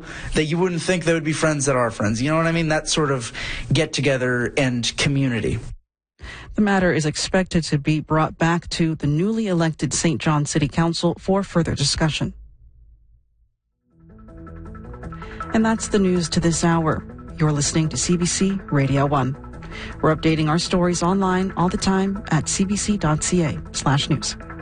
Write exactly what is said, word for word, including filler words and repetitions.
that you wouldn't think they would be friends that are friends. You know what I mean? That sort of get-together and community. The matter is expected to be brought back to the newly elected Saint John City Council for further discussion. And that's the news to this hour. You're listening to C B C Radio one. We're updating our stories online all the time at cbc.ca slash news.